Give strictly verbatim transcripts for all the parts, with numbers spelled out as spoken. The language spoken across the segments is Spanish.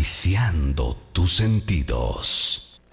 acariciando tus sentidos.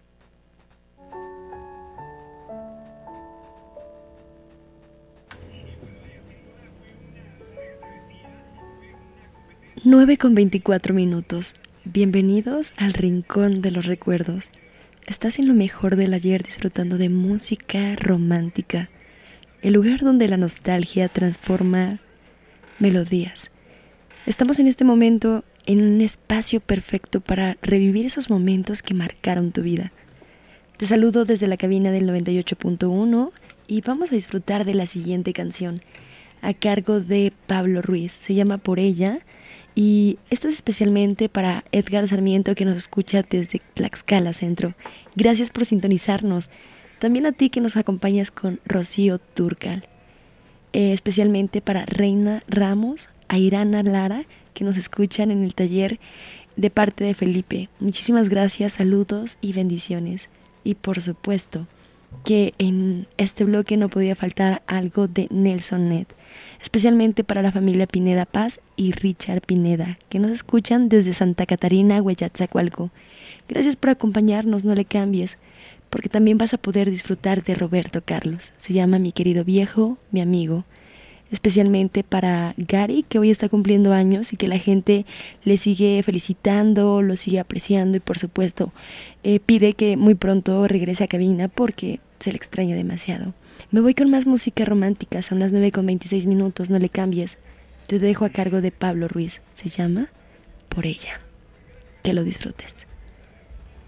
nueve con veinticuatro minutos. Bienvenidos al Rincón de los Recuerdos. Estás en lo mejor del ayer disfrutando de música romántica, el lugar donde la nostalgia transforma melodías. Estamos en este momento en un espacio perfecto para revivir esos momentos que marcaron tu vida. Te saludo desde la cabina del noventa y ocho punto uno y vamos a disfrutar de la siguiente canción a cargo de Pablo Ruiz. Se llama Por Ella. Y esto es especialmente para Edgar Sarmiento, que nos escucha desde Tlaxcala Centro. Gracias por sintonizarnos. También a ti que nos acompañas con Rocío Turcal. Eh, especialmente para Reina Ramos, a Irana Lara, que nos escuchan en el taller de parte de Felipe. Muchísimas gracias, saludos y bendiciones. Y por supuesto que en este bloque no podía faltar algo de Nelson Ned, especialmente para la familia Pineda Paz y Richard Pineda, que nos escuchan desde Santa Catarina, Hueyatzacualco. Gracias por acompañarnos, no le cambies, porque también vas a poder disfrutar de Roberto Carlos. Se llama Mi Querido Viejo, Mi Amigo. Especialmente para Gary, que hoy está cumpliendo años y que la gente le sigue felicitando, lo sigue apreciando y por supuesto eh, pide que muy pronto regrese a cabina porque se le extraña demasiado. Me voy con más música romántica, son las nueve con veintiséis minutos, no le cambies. Te dejo a cargo de Pablo Ruiz, se llama Por Ella. Que lo disfrutes.